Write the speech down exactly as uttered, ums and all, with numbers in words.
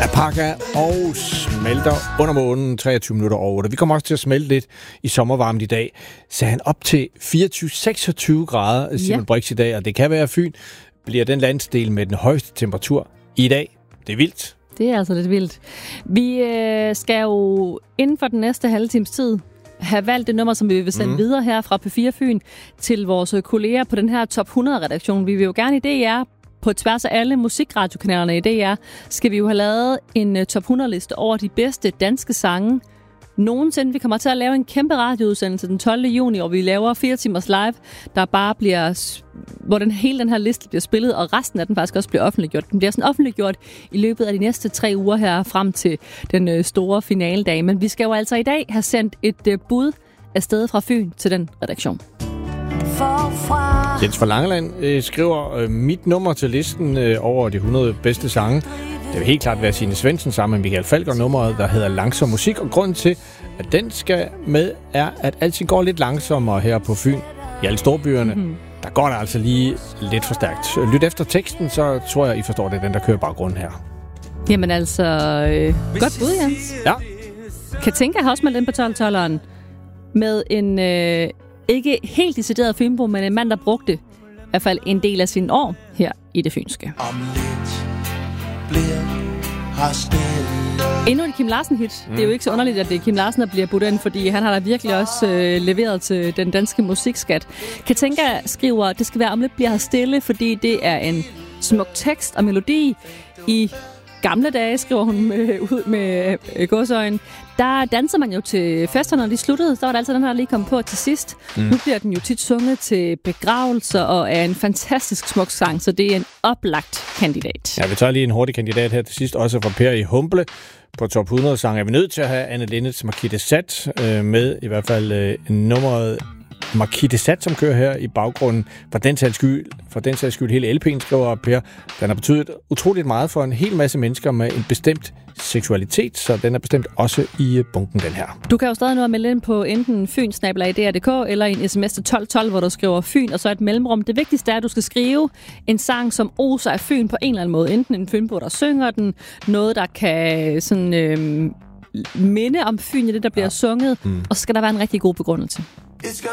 Pakker og smelter under månen treogtyve minutter over otte. Vi kommer også til at smelte lidt i sommervarmen i dag. Så han op til fireogtyve til seksogtyve grader, Simon ja. Brix i dag, og det kan være Fyn, bliver den landsdel med den højeste temperatur i dag. Det er vildt. Det er altså lidt vildt. Vi øh, skal jo inden for den næste halve times tid have valgt det nummer, som vi vil sende mm. videre her fra P fire Fyn til vores kolleger på den her top hundrede-redaktion. Vi vil jo gerne i D R på tværs af alle musikradiokanalerne i D R, skal vi jo have lavet en uh, top hundrede-liste over de bedste danske sange nogensinde. Vi kommer til at lave en kæmpe radioudsendelse den tolvte juni, hvor vi laver fire timers live, der bare bliver, hvor den hele den her liste bliver spillet, og resten af den faktisk også bliver offentliggjort. Den bliver sådan offentliggjort i løbet af de næste tre uger her frem til den uh, store finaledag. Men vi skal jo altså i dag have sendt et uh, bud afsted fra Fyn til den redaktion. Jens fra Langeland øh, skriver øh, mit nummer til listen øh, over de hundrede bedste sange. Det vil helt klart være Signe Svendsen sammen med Michael Falker, nummeret, der hedder Langsom Musik. Og grunden til, at den skal med, er, at alting går lidt langsommere her på Fyn. I alle storbyerne, mm-hmm. der går det altså lige lidt for stærkt. Lyt efter teksten, så tror jeg, I forstår det, den der kører baggrunden her. Jamen altså, øh, godt bud, Jens. Ja. Katinka har også meldt ind på tolv-tolveren med en... Øh, ikke helt decideret fynbo, men en mand, der brugte i hvert fald en del af sine år her i det fynske. Endnu et Kim Larsen-hit. Mm. Det er jo ikke så underligt, at det er Kim Larsen, der bliver budt ind, fordi han har da virkelig også øh, leveret til den danske musikskat. Katinka skriver, at det skal være om lidt bliver her stille, fordi det er en smuk tekst og melodi. I gamle dage, skriver hun med, ud med øh, gåseøjne, der danser man jo til fester, når de sluttede. Så var der altid den her, der lige kom på til sidst. Mm. Nu bliver den jo tit sunget til begravelser og er en fantastisk smuk sang, så det er en oplagt kandidat. Ja, vi tager lige en hurtig kandidat her til sidst, også fra Per i Humble. På top hundrede sang er vi nødt til at have Anne Linnet Marquis Sat øh, med, i hvert fald øh, nummeret Marquis Sat, som kører her i baggrunden. For den sags skyld, for den sags skyld hele L P'en, skriver Per. Den har betydet utroligt meget for en hel masse mennesker med en bestemt seksualitet, så den er bestemt også i bunken, den her. Du kan jo stadig nå at melde ind på enten fyn snabel-a d r punktum d k eller en sms til tolv tolv, hvor du skriver Fyn og så et mellemrum. Det vigtigste er, at du skal skrive en sang, som oser af Fyn på en eller anden måde. Enten en fynbo, der synger den, noget, der kan sådan, øh, minde om Fyn i det, der bliver ja. sunget, mm. og så skal der være en rigtig god begrundelse.